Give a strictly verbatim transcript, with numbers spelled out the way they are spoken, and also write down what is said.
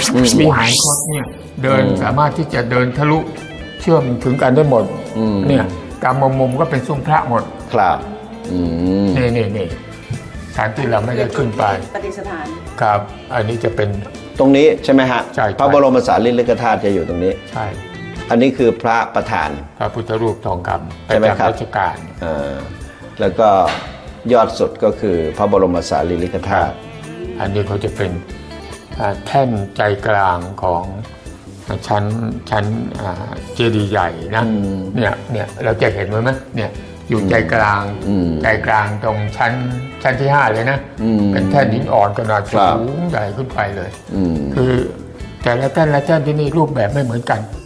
วิหารคดเนี่ยเดินสามารถที่จะเดินทะลุเชื่อมถึงกันได้หมดเนี่ยตามมุมก็เป็นซุ้มพระหมดครับนี่นี่นี่ฐานที่เราไม่ได้ขึ้นไปปฏิสถานครับอันนี้จะเป็นตรงนี้ใช่ไหมฮะใช่พระบรมสารีริกธาตุจะอยู่ตรงนี้ใช่อันนี้คือพระประธานพระพุทธรูปทองคำใช่ไหมครับราชการแล้วก็ยอดสุดก็คือพระบรมสารีริกธาตุอันนี้เขาจะเป็นแท่นใจกลางของชั้นชั้นเจดีย์ใหญ่นะเนี่ยเนี่ยเราจะเห็นไหมเนี่ยอยู่ใจกลางใจกลางตรงชั้นชั้นที่ห้าเลยนะเป็นแท่นหินอ่อนขนาดสูงใหญ่ขึ้นไปเลยคือแต่ละแท่นละแท่นที่นี่รูปแบบไม่เหมือนกัน